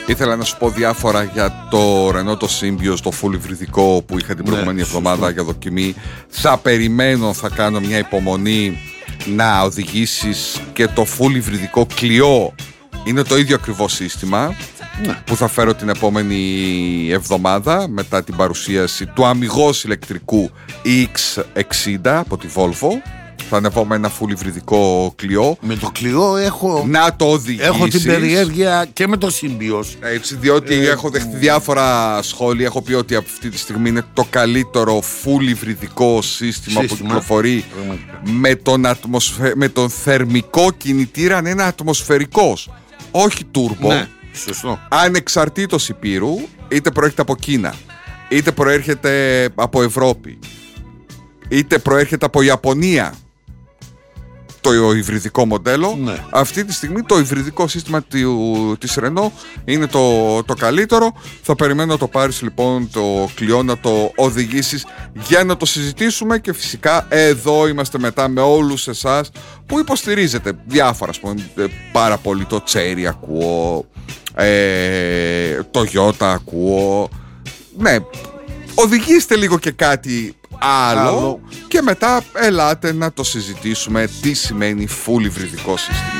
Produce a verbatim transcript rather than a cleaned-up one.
Ήθελα να σου πω διάφορα για το Renault το Symbioz, το full υβριδικό που είχα την προηγούμενη ναι, εβδομάδα σωστό. για δοκιμή. Θα περιμένω, θα κάνω μια υπομονή να οδηγήσεις και το full υβριδικό Clio. Είναι το ίδιο ακριβώς σύστημα ναι. που θα φέρω την επόμενη εβδομάδα μετά την παρουσίαση του αμιγώς ηλεκτρικού ι εξ εξήντα από τη Volvo. Θα ανεβώ με ένα full υβριδικό Clio. Με το Clio έχω, να το οδηγήσεις. Έχω την περιέργεια και με το Symbioz. Έτσι, διότι ε, έχω δεχτεί ε, διάφορα σχόλια. Έχω πει ότι αυτή τη στιγμή είναι το καλύτερο full υβριδικό σύστημα, σύστημα. που κυκλοφορεί με τον, ατμοσφαι... με τον θερμικό κινητήρα να είναι ατμοσφαιρικός. Όχι turbo. Ναι, σωστό. Ανεξαρτήτως υπήρου, είτε προέρχεται από Κίνα, είτε προέρχεται από Ευρώπη, είτε προέρχεται από Ιαπωνία. Το υβριδικό μοντέλο ναι. αυτή τη στιγμή το υβριδικό σύστημα της Renault είναι το, το καλύτερο. Θα περιμένω να το πάρεις λοιπόν το Clio, να το οδηγήσεις για να το συζητήσουμε και φυσικά εδώ είμαστε μετά με όλους εσάς που υποστηρίζετε διάφορα, ας πούμε, πάρα πολύ το Chery ακούω, ε, το Toyota ακούω. Ναι, οδηγήστε λίγο και κάτι Άλλο, άλλο και μετά ελάτε να το συζητήσουμε τι σημαίνει full υβριδικό σύστημα.